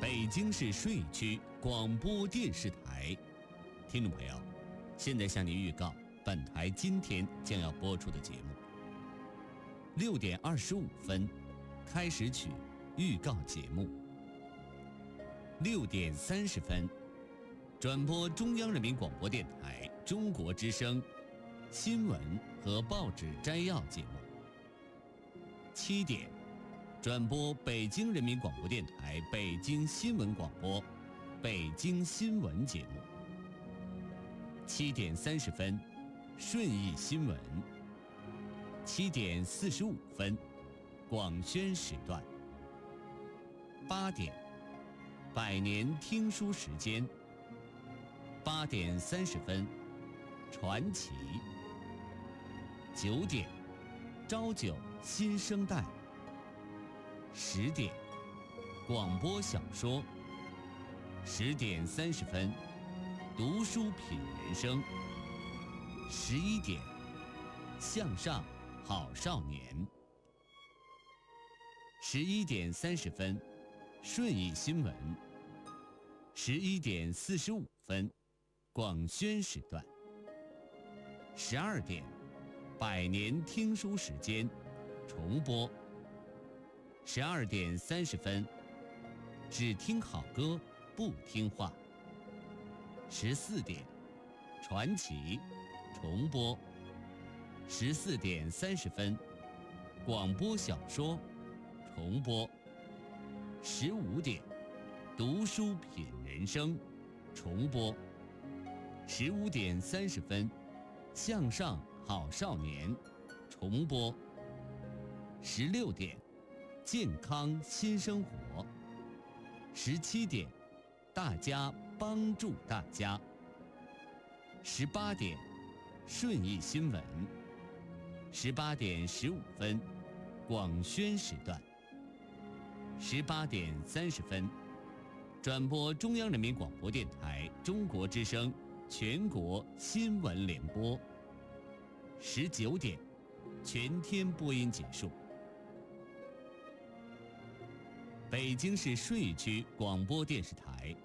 北京市顺义区广播电视台，听众朋友，现在向您预告本台今天将要播出的节目。6点25分，开始曲预告节目。6点30分，转播中央人民广播电台中国之声新闻和报纸摘要节目。7点，转播北京人民广播电台北京新闻广播北京新闻节目。7点30分，顺义新闻。7点45分，广宣时段。8点，百年听书时间。8点30分，传奇。9点，朝9新生代。10点，广播小说。10点30分，读书品人生。11点，向上好少年。11点30分，顺义新闻。11点45分，广宣时段。12点，百年听书时间重播。12点30分，只听好歌不听话。14点，传奇重播。14点30分，广播小说重播。15点，读书品人生重播。15点30分，向上好少年重播。16点，健康新生活。17点，大家帮助大家。18点，顺义新闻。18点15分，广宣时段。18点30分，转播中央人民广播电台中国之声全国新闻联播。19点，全天播音结束。北京市顺义区广播电视台